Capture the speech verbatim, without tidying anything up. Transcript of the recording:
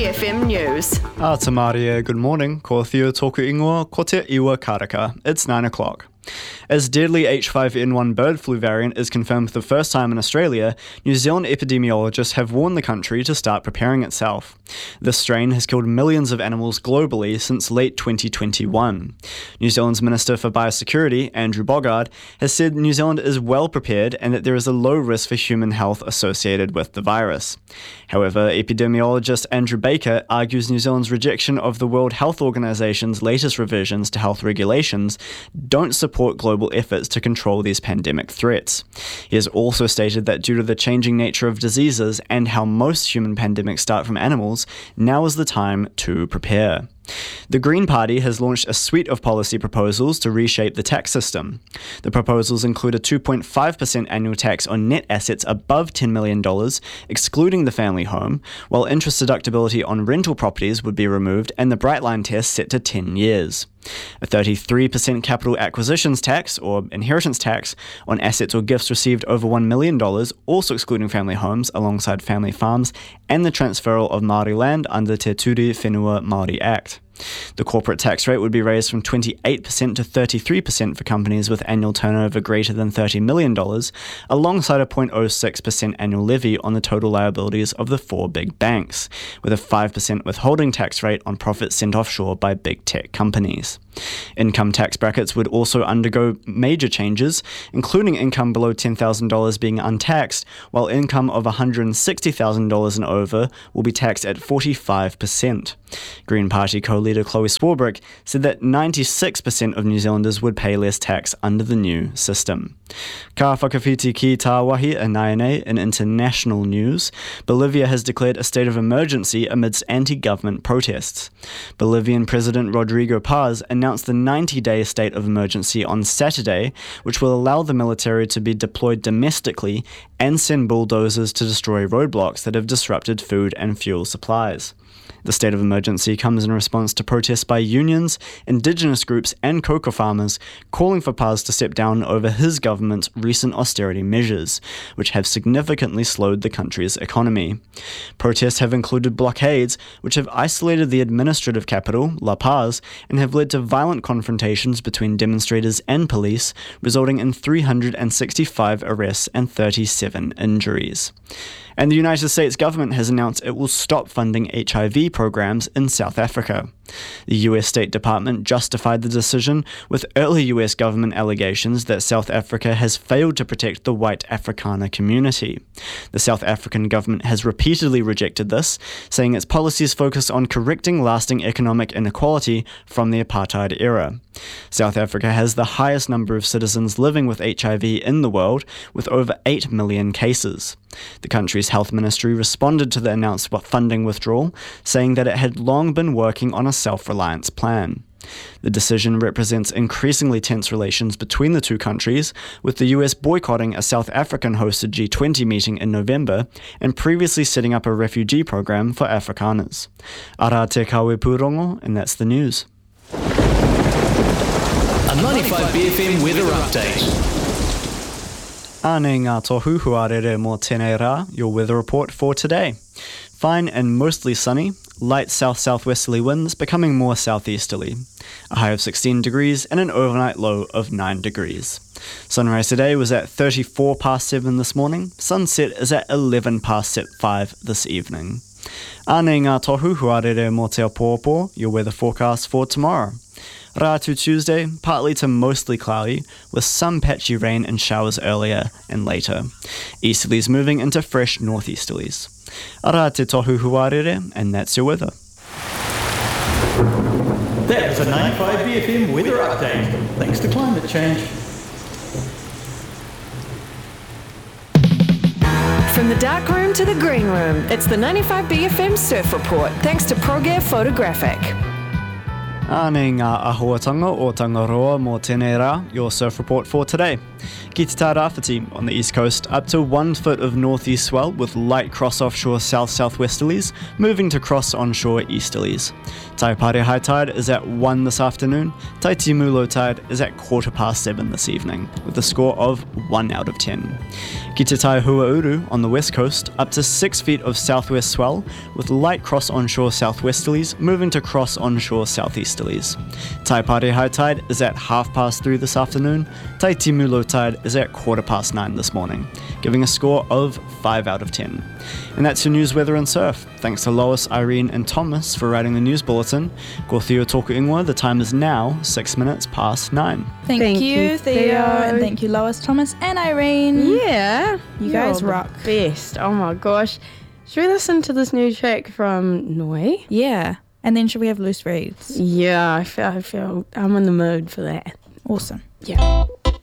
F M News. Ah, Tamaria, good morning. Ko Thea Toku Ingoa, ko te Iwa Karaka. It's nine o'clock. As deadly H five N one bird flu variant is confirmed for the first time in Australia, New Zealand epidemiologists have warned the country to start preparing itself. This strain has killed millions of animals globally since late twenty twenty-one. New Zealand's Minister for Biosecurity, Andrew Boggart, has said New Zealand is well prepared and that there is a low risk for human health associated with the virus. However, epidemiologist Andrew Baker argues New Zealand's rejection of the World Health Organization's latest revisions to health regulations don't support global efforts to control these pandemic threats. He has also stated that due to the changing nature of diseases and how most human pandemics start from animals, now is the time to prepare. The Green Party has launched a suite of policy proposals to reshape the tax system. The proposals include a two point five percent annual tax on net assets above ten million dollars, excluding the family home, while interest deductibility on rental properties would be removed and the Brightline test set to ten years. A thirty-three percent capital acquisitions tax, or inheritance tax, on assets or gifts received over one million dollars, also excluding family homes alongside family farms, and the transferal of Māori land under Te Ture Whenua Māori Act. The corporate tax rate would be raised from twenty-eight percent to thirty-three percent for companies with annual turnover greater than thirty million dollars, alongside a zero point zero six percent annual levy on the total liabilities of the four big banks, with a five percent withholding tax rate on profits sent offshore by big tech companies. Income tax brackets would also undergo major changes, including income below ten thousand dollars being untaxed, while income of one hundred sixty thousand dollars and over will be taxed at forty-five percent. Green Party co-leader Chloe Swarbrick said that ninety-six percent of New Zealanders would pay less tax under the new system. Ka whakawhiti ki tā wahi a Naine in international news, Bolivia has declared a state of emergency amidst anti-government protests. Bolivian President Rodrigo Paz announced the ninety-day state of emergency on Saturday, which will allow the military to be deployed domestically and send bulldozers to destroy roadblocks that have disrupted food and fuel supplies. The state of emergency comes in response to protests by unions, indigenous groups and cocoa farmers calling for Paz to step down over his government's recent austerity measures, which have significantly slowed the country's economy. Protests have included blockades, which have isolated the administrative capital, La Paz, and have led to violent confrontations between demonstrators and police, resulting in three hundred sixty-five arrests and thirty-seven injuries. And the United States government has announced it will stop funding H I V programs in South Africa. The U S State Department justified the decision with early U S government allegations that South Africa has failed to protect the white Afrikaner community. The South African government has repeatedly rejected this, saying its policies focus on correcting lasting economic inequality from the apartheid era. South Africa has the highest number of citizens living with H I V in the world, with over eight million cases. The country's health ministry responded to the announced funding withdrawal, saying that it had long been working on a self-reliance plan. The decision represents increasingly tense relations between the two countries, with the U S boycotting a South African-hosted G twenty meeting in November and previously setting up a refugee program for Afrikaners. Ara te kawe pūrongo, and that's the news. A ninety-five B F M weather update. Ane ngā tohu huarere mō tēnei rā, your weather report for today. Fine and mostly sunny, light south-southwesterly winds becoming more southeasterly. A high of sixteen degrees and an overnight low of nine degrees. Sunrise today was at thirty-four past seven this morning. Sunset is at eleven past five this evening. Ane ngā tohu huarere mō te Apoapo, your weather forecast for tomorrow. Ratu Tuesday, partly to mostly cloudy, with some patchy rain and showers earlier and later. Easterlies moving into fresh northeasterlies. Ara te tohu huarere, and that's your weather. That was a ninety-five B F M weather update, thanks to climate change. From the dark room to the green room, it's the ninety-five B F M Surf Report, thanks to ProGear Photographic. Ane ngā āhuatanga o Tangaroa mō tēnei rā, your surf report for today. Ki te tā rāwhiti on the east coast, up to one foot of northeast swell with light cross offshore south-southwesterlies, moving to cross onshore easterlies. Taipare high tide is at one this afternoon. Taitimu low tide is at quarter past seven this evening, with a score of one out of ten. Ki te tai Huauru on the west coast, up to six feet of southwest swell, with light cross onshore southwesterlies, moving to cross onshore southeasterlies. Taipare high tide is at half past three this afternoon. Taitimu low tide is at quarter past nine this morning, giving a score of five out of ten. And that's your news, weather and surf. Thanks to Lois, Irene and Thomas for writing the news bulletin. Ko Theo tōku ingoa, the time is now six minutes past nine. Thank, Thank you, you, Theo, Theo. and thank you, Lois, Thomas, and Irene. Yeah. You guys You're the rock. Best. Oh my gosh. Should we listen to this new track from Noi? Yeah. And then should we have loose reads? Yeah, I feel, I feel I'm in the mood for that. Awesome. Yeah.